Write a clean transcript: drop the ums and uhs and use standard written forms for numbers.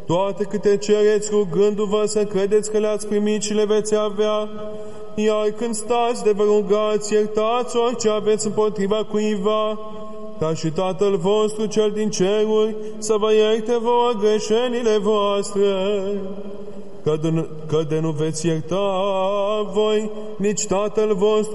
toate câte cereți rugându-vă să credeți că le-ați primit și le veți avea, iar când stați de vă rugați, iertați orice aveți împotriva cuiva, ca și Tatăl vostru cel din ceruri să vă ierte vouă greșelile voastre. Că de nu veți ierta voi, nici Tatăl vostru